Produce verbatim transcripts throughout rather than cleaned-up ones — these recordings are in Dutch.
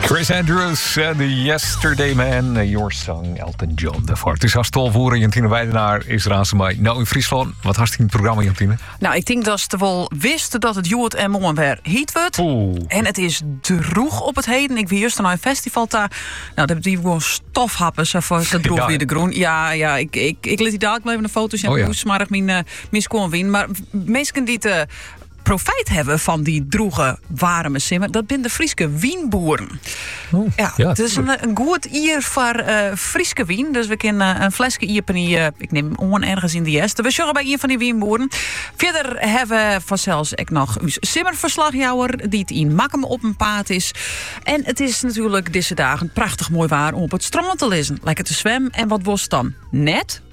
Chris Andrews en The Yesterday Man, Your Song, Elton John. Daarvoor. Het is hartstikke voor Jantine Weidenaar is er aan zijn mij. Nou in Friesland, wat hartstikke in het programma, Jantine? Nou, ik denk dat ze wel wisten dat het Jood en Moen weer heet wordt. Oeh. En het is droeg op het heden. Ik wie juist naar een festival daar. Nou, dat die gewoon stofhappen. Zo voor ze droeg Ja, weer de groen. Ja, ja, ik, ik, ik liet die dadelijk even een foto's en Oh, ja. hoe smarig mijn uh, miskoon win. Maar mensen die te profijt hebben van die droege warme simmer, dat zijn de Frieske wienboeren. Oh, Ja, ja, het is een, een goed ier voor uh, Frieske wien. Dus we kunnen uh, een flesje ierpen, uh, ik neem on ergens in de est. We zorgen bij een van die wienboeren. Verder hebben we vanzelfs ook nog uw simmerverslagjouwer die het in Makkum op een paard is. En het is natuurlijk deze dagen prachtig mooi waar om op het strand te lezen. Lekker te zwemmen. En wat was dan net?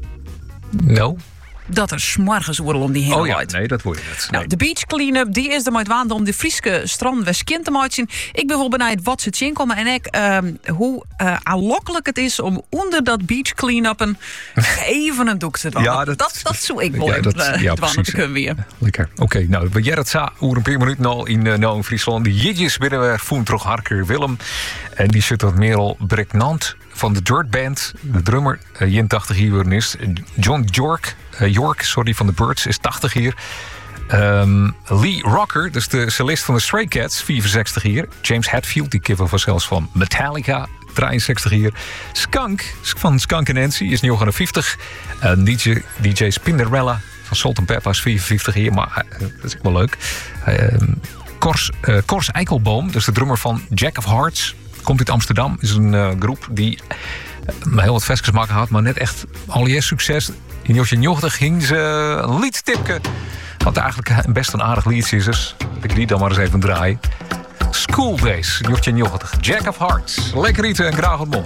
Nou? Dat er 's morgens oorlog om die heen Oh ja, waait. nee, dat word je net. Nou, de beach clean-up die is er met waande om de Frieske strand Westkind te maken. Ik ben wel benieuwd wat ze tjin komen en ik uh, hoe uh, aanlokkelijk het is om onder dat beach clean-uppen even een doek te doen. Ja, dat, dat- dat, dat zou ik wel Ja, ja, dat- uh, ja, dwanden te precies. kunnen weer. Lekker. Oké, okay, nou, we jij het za over een paar minuten al in, uh, nou in Friesland. De jidjes binnen we voen toch Harker Willem. En die zit dat Merel Breknant van de Dirt Band. De drummer, uh, eenentachtig hier is. John York, uh, York sorry, van de Birds is tachtig hier. Um, Lee Rocker, dus de cellist van de Stray Cats, vierenzestig hier. James Hetfield, die kippen van zelfs van Metallica, drieënzestig hier. Skunk, van Skunk Nancy, is negenenvijftig. Uh, D J, D J Spinderella van Salt and Pepper is vierenvijftig hier, maar uh, dat is ook wel leuk. Uh, Kors, uh, Kors Eikelboom, dus de drummer van Jack of Hearts, komt uit Amsterdam. Is een uh, groep die uh, heel wat festjes maken had, maar net echt allereerst succes. In Josje Njochtig ging ze een liedstipje. Wat eigenlijk best een aardig liedje is. Dus ik die dan maar eens even draaien. School Days, Josje Njochtig. Jack of Hearts. Lekker eten en graag wat mooi.